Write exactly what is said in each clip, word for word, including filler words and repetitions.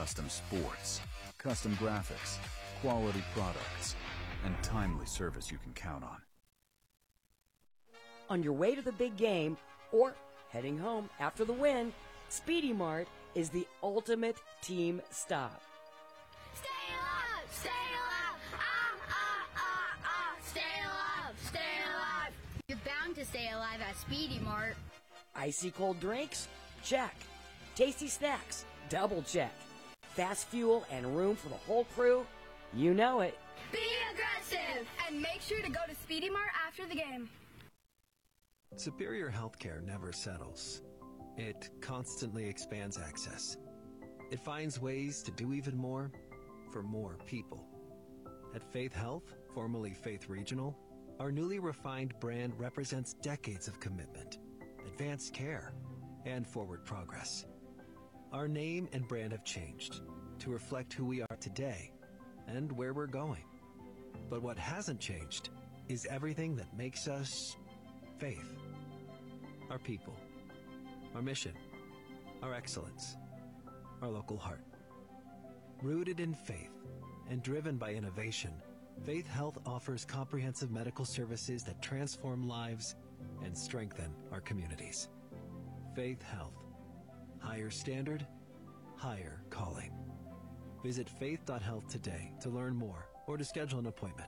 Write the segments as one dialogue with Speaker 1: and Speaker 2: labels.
Speaker 1: custom sports, custom graphics, quality products, and timely service you can count on.
Speaker 2: On your way to the big game or heading home after the win, Speedy Mart is the ultimate team stop.
Speaker 3: Stay alive! Stay alive! Ah, ah, ah, ah! Stay alive! Stay alive! You're bound to stay alive at Speedy Mart.
Speaker 2: Icy cold drinks? Check. Tasty snacks? Double check. Fast fuel and room for the whole crew? You know it.
Speaker 3: Be aggressive! And make sure to go to Speedy Mart after the game.
Speaker 4: Superior healthcare never settles. It constantly expands access. It finds ways to do even more for more people. At Faith Health, formerly Faith Regional, our newly refined brand represents decades of commitment, advanced care, and forward progress. Our name and brand have changed to reflect who we are today and where we're going. But what hasn't changed is everything that makes us Faith. Our people, our mission, our excellence, our local heart. Rooted in faith and driven by innovation, Faith Health offers comprehensive medical services that transform lives and strengthen our communities. Faith Health. Higher standard, higher calling. Visit faith dot health today to learn more or to schedule an appointment.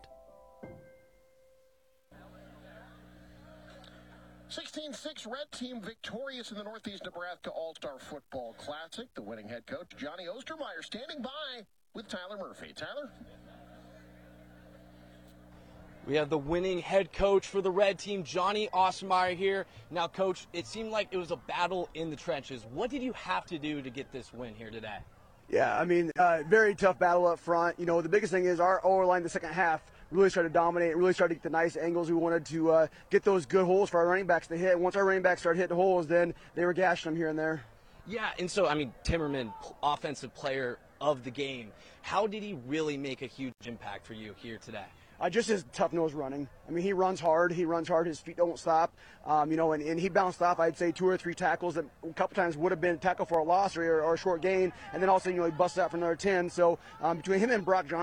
Speaker 5: sixteen six Red Team victorious in the Northeast Nebraska All-Star Football Classic. The winning head coach, Johnny Ostermeyer, standing by with Tyler Murphy. Tyler?
Speaker 6: We have the winning head coach for the Red Team, Johnny Ostermeyer, here. Now, Coach, it seemed like it was a battle in the trenches. What did you have to do to get this win here today?
Speaker 7: Yeah, I mean, uh, very tough battle up front. You know, the biggest thing is our O-line the second half really started to dominate, really started to get the nice angles. We wanted to uh, get those good holes for our running backs to hit. Once our running backs started hitting holes, then they were gashing them here and there.
Speaker 6: Yeah, and so, I mean, Timmerman, offensive player of the game. How did he really make a huge impact for you here today?
Speaker 7: Uh, just his tough-nosed running. I mean, he runs hard. He runs hard. His feet don't stop. Um, you know, and, and he bounced off, I'd say, two or three tackles that a couple times would have been a tackle for a loss or, or a short gain. And then also, you know, he busted out for another ten. So um, between him and Brock Johnson,